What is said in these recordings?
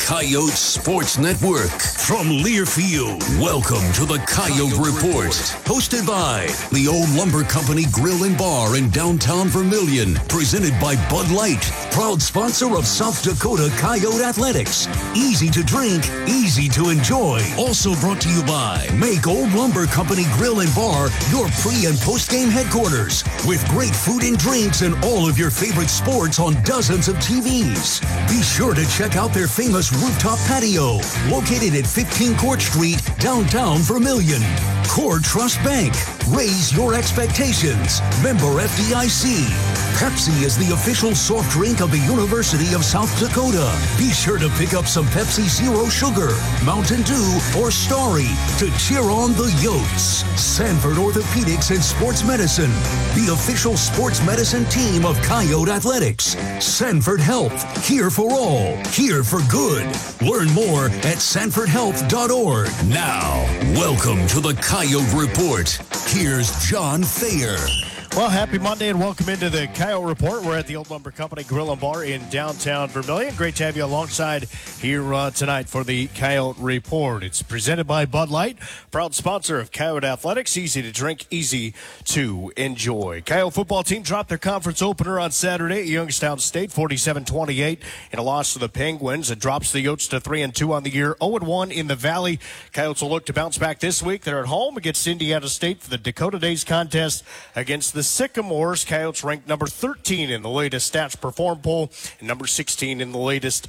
Coyote Sports Network. From Learfield, welcome to the Coyote Report. Hosted by the Old Lumber Company Grill and Bar in downtown Vermilion. Presented by Bud Light, proud sponsor of South Dakota Coyote Athletics. Easy to drink, easy to enjoy. Also brought to you by Make Old Lumber Company Grill and Bar your pre- and post-game headquarters. With great food and drinks and all of your favorite sports on dozens of TVs. Be sure to check out their famous rooftop patio, located at 15 Court Street, downtown Vermilion. Core Trust Bank. Raise your expectations. Member FDIC. Pepsi is the official soft drink of the University of South Dakota. Be sure to pick up some Pepsi Zero Sugar, Mountain Dew, or Starry to cheer on the Yotes. Sanford Orthopedics and Sports Medicine, the official sports medicine team of Coyote Athletics. Sanford Health, here for all, here for good. Learn more at sanfordhealth.org. Now, welcome to the Coyote Report. Here's John Thayer. Well, happy Monday and welcome into the Coyote Report. We're at the Old Lumber Company Grill and Bar in downtown Vermilion. Great to have you alongside here tonight for the Coyote Report. It's presented by Bud Light, proud sponsor of Coyote Athletics. Easy to drink, easy to enjoy. Coyote football team dropped their conference opener on Saturday at Youngstown State, 47-28, in a loss to the Penguins. It drops the Yotes to 3-2 on the year, 0-1 in the Valley. Coyotes will look to bounce back this week. They're at home against Indiana State for the Dakota Days contest against the Sycamores. Coyotes ranked number 13 in the latest Stats Perform poll and number 16 in the latest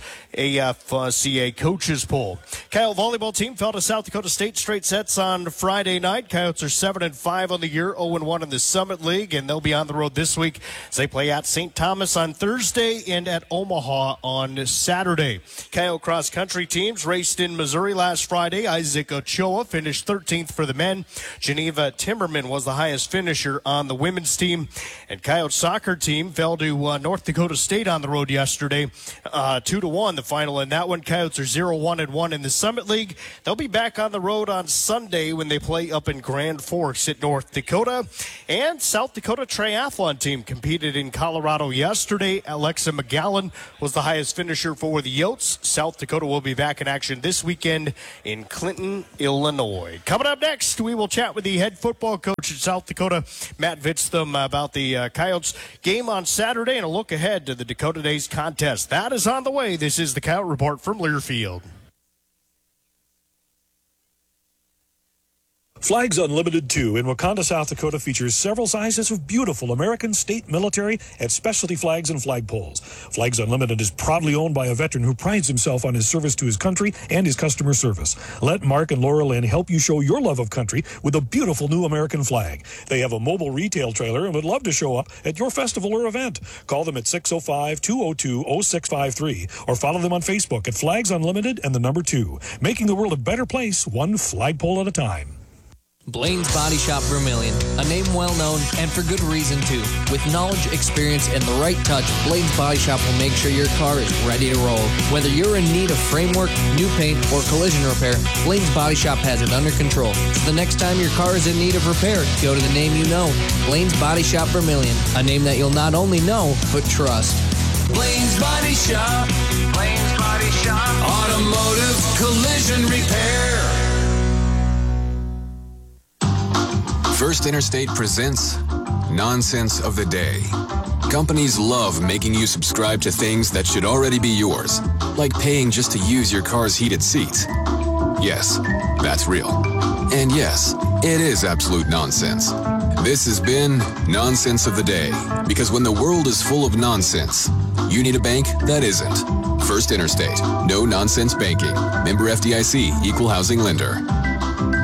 AFCA coaches poll. Coyote volleyball team fell to South Dakota State straight sets on Friday night. Coyotes are 7-5 on the year, 0-1 in the Summit League, and they'll be on the road this week as they play at St. Thomas on Thursday and at Omaha on Saturday. Coyote cross country teams raced in Missouri last Friday. Isaac Ochoa finished 13th for the men. Geneva Timmerman was the highest finisher on the women's team. And Coyote soccer team fell to North Dakota State on the road yesterday, 2-1 the final in that one. Coyotes are 0-1-1 in the Summit League. They'll be back on the road on Sunday when they play up in Grand Forks at North Dakota. And South Dakota triathlon team competed in Colorado yesterday. Alexa McGowan was the highest finisher for the Yotes. South Dakota will be back in action this weekend in Clinton, Illinois. Coming up next, we will chat with the head football coach at South Dakota, Matt Vitzthum, about the Coyotes game on Saturday and a look ahead to the Dakota Days contest. That is on the way. This is the Coyote Report from Learfield. Flags Unlimited 2 in Wakanda, South Dakota features several sizes of beautiful American, state, military, and specialty flags and flagpoles. Flags Unlimited is proudly owned by a veteran who prides himself on his service to his country and his customer service. Let Mark and Laura Lynn help you show your love of country with a beautiful new American flag. They have a mobile retail trailer and would love to show up at your festival or event. Call them at 605-202-0653 or follow them on Facebook at Flags Unlimited and the number 2, making the world a better place, one flagpole at a time. Blaine's Body Shop Vermilion, a name well known and for good reason too. With knowledge, experience, and the right touch, Blaine's Body Shop will make sure your car is ready to roll. Whether you're in need of framework, new paint, or collision repair, Blaine's Body Shop has it under control. So the next time your car is in need of repair, go to the name you know, Blaine's Body Shop Vermilion, a name that you'll not only know, but trust. Blaine's Body Shop. Blaine's Body Shop. Automotive collision repair. First Interstate presents Nonsense of the Day. Companies love making you subscribe to things that should already be yours, like paying just to use your car's heated seats. Yes, that's real. And yes, it is absolute nonsense. This has been Nonsense of the Day, because when the world is full of nonsense, you need a bank that isn't. First Interstate. No nonsense banking. Member FDIC. Equal housing lender.